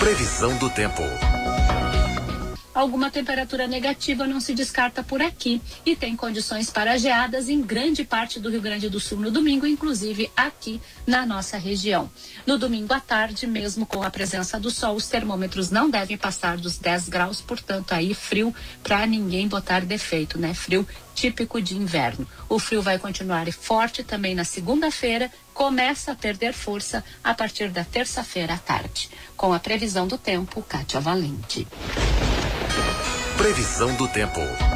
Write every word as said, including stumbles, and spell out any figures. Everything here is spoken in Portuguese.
Previsão do tempo. Alguma temperatura negativa não se descarta por aqui e tem condições para geadas em grande parte do Rio Grande do Sul no domingo, inclusive aqui na nossa região. No domingo à tarde, mesmo com a presença do sol, os termômetros não devem passar dos dez graus, portanto aí frio para ninguém botar defeito, né? Frio típico de inverno. O frio vai continuar forte também na segunda-feira, começa a perder força a partir da terça-feira à tarde. Com a previsão do tempo, Kátia Valente. Previsão do tempo.